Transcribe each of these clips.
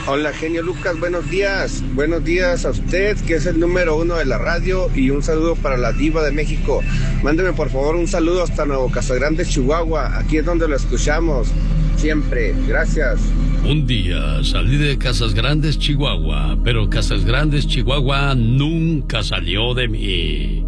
Hola, genio Lucas, buenos días. Buenos días a usted, que es el número 1 de la radio, y un saludo para la diva de México. Mándeme por favor un saludo hasta Nuevo Casagrande, Chihuahua. Aquí es donde lo escuchamos siempre. Gracias. Un día salí de Casas Grandes, Chihuahua, pero Casas Grandes, Chihuahua nunca salió de mí.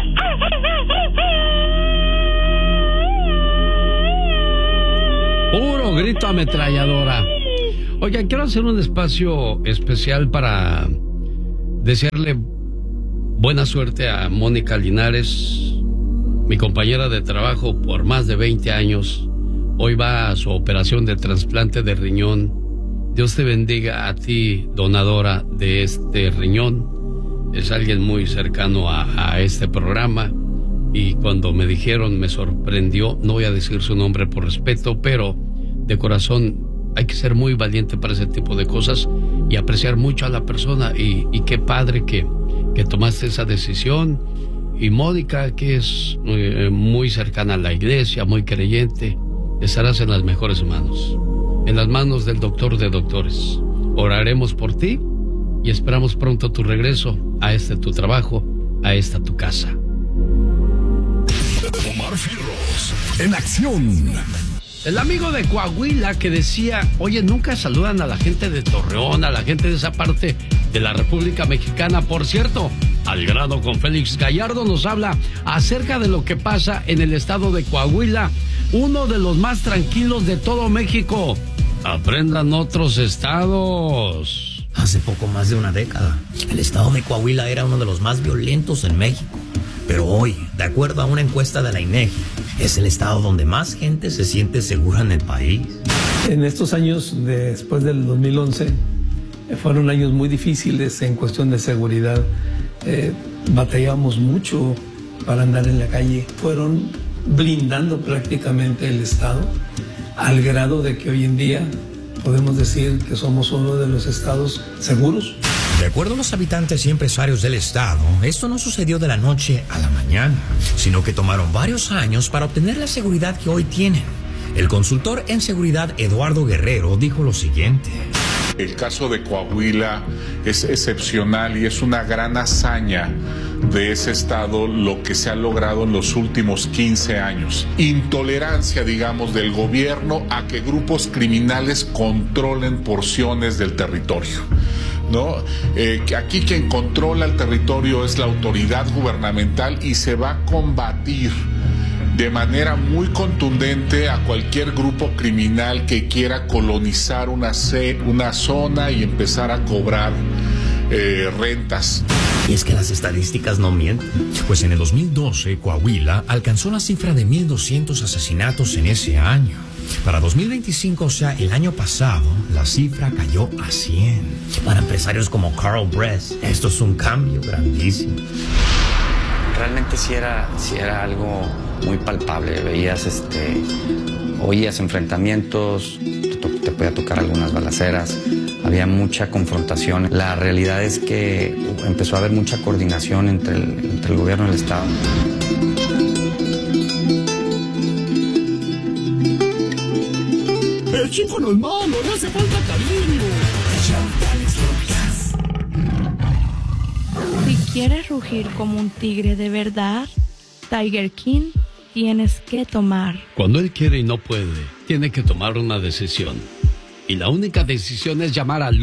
Puro grito ametralladora. Oigan, quiero hacer un espacio especial para desearle buena suerte a Mónica Linares, mi compañera de trabajo por más de 20 años. Hoy va a su operación de trasplante de riñón. Dios te bendiga a ti, donadora de este riñón. Es alguien muy cercano a este programa. Y cuando me dijeron, me sorprendió. No voy a decir su nombre por respeto, pero de corazón hay que ser muy valiente para ese tipo de cosas y apreciar mucho a la persona. Y qué padre que tomaste esa decisión. Y Mónica, que es muy cercana a la iglesia, muy creyente, estarás en las mejores manos, en las manos del doctor de doctores. Oraremos por ti y esperamos pronto tu regreso a tu trabajo, a esta tu casa. Omar Fierros, en acción. El amigo de Coahuila que decía, oye, nunca saludan a la gente de Torreón, a la gente de esa parte de la República Mexicana. Por cierto, Al Grano con Félix Gallardo nos habla acerca de lo que pasa en el estado de Coahuila, uno de los más tranquilos de todo México. Aprendan otros estados. Hace poco más de una década, el estado de Coahuila era uno de los más violentos en México. Pero hoy, de acuerdo a una encuesta de la INEGI, es el estado donde más gente se siente segura en el país. En estos años, después del 2011, fueron años muy difíciles en cuestión de seguridad. Batallamos mucho para andar en la calle. Fueron blindando prácticamente el estado, al grado de que hoy en día podemos decir que somos uno de los estados seguros. De acuerdo a los habitantes y empresarios del estado, esto no sucedió de la noche a la mañana, sino que tomaron varios años para obtener la seguridad que hoy tienen. El consultor en seguridad Eduardo Guerrero dijo lo siguiente. El caso de Coahuila es excepcional y es una gran hazaña de ese estado lo que se ha logrado en los últimos 15 años. Intolerancia, digamos, del gobierno a que grupos criminales controlen porciones del territorio, ¿no? Aquí quien controla el territorio es la autoridad gubernamental y se va a combatir de manera muy contundente a cualquier grupo criminal que quiera colonizar una zona y empezar a cobrar rentas. Y es que las estadísticas no mienten. Pues en el 2012, Coahuila alcanzó la cifra de 1,200 asesinatos en ese año. Para 2025, o sea, el año pasado, la cifra cayó a 100. Para empresarios como Carl Bress, esto es un cambio grandísimo. Realmente sí era algo muy palpable. Veías, oías enfrentamientos, te podía tocar algunas balaceras, había mucha confrontación. La realidad es que empezó a haber mucha coordinación entre el gobierno y el estado. El chico no es malo, no hace falta cariño. Si quieres rugir como un tigre de verdad, Tiger King, tienes que tomar. Cuando él quiere y no puede, tiene que tomar una decisión. Y la única decisión es llamar al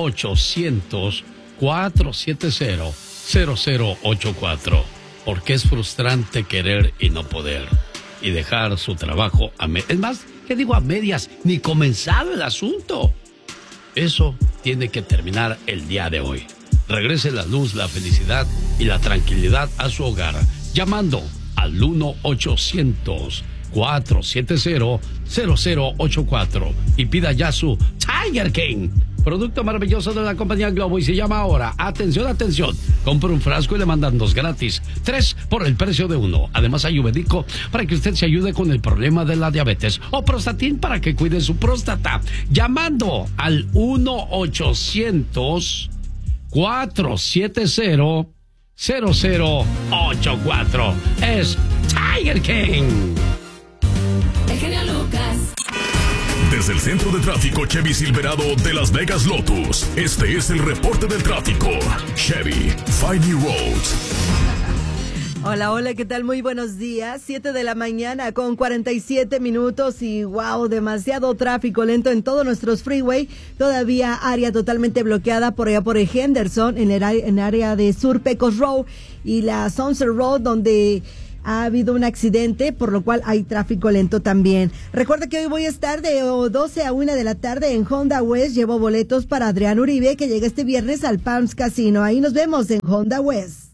1-800-470-0084. Porque es frustrante querer y no poder. Y dejar su trabajo a medias. Es más, ¿qué digo a medias? Ni comenzado el asunto. Eso tiene que terminar el día de hoy. Regrese la luz, la felicidad y la tranquilidad a su hogar. Llamando al 1-800-470-0084 y pida ya su Tiger King, producto maravilloso de la compañía Globo, y se llama ahora. Atención, atención. Compre un frasco y le mandan 2 gratis. 3 por el precio de 1. Además hay Ubedico para que usted se ayude con el problema de la diabetes, o Prostatin para que cuide su próstata. Llamando al 1-800-470-0084. Es Tiger King. El genio Lucas. De Desde el centro de tráfico Chevy Silverado de Las Vegas Lotus, este es el reporte del tráfico. Chevy, find new roads. Hola, hola, ¿qué tal? Muy buenos días. 7 de la mañana con 47 minutos y wow, demasiado tráfico lento en todos nuestros freeway. Todavía área totalmente bloqueada por allá por el Henderson, en área de Sur Pecos Road y la Sunset Road, donde ha habido un accidente, por lo cual hay tráfico lento también. Recuerda que hoy voy a estar de 12 a 1 de la tarde en Honda West. Llevo boletos para Adrián Uribe, que llega este viernes al Palms Casino. Ahí nos vemos en Honda West.